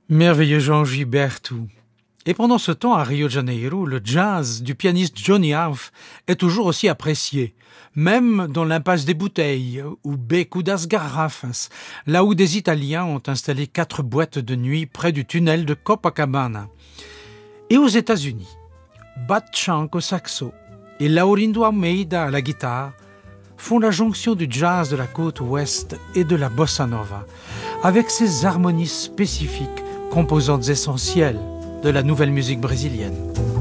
Merveilleux Jean Gilberto. Et pendant ce temps, à Rio de Janeiro, le jazz du pianiste Johnny Harf est toujours aussi apprécié, même dans l'impasse des bouteilles, ou Beco das Garrafas, là où des Italiens ont installé 4 boîtes de nuit près du tunnel de Copacabana. Et aux États-Unis, Bud Shank au saxo et Laurindo Almeida à la guitare font la jonction du jazz de la côte ouest et de la bossa nova, avec ses harmonies spécifiques, composantes essentielles de la nouvelle musique brésilienne.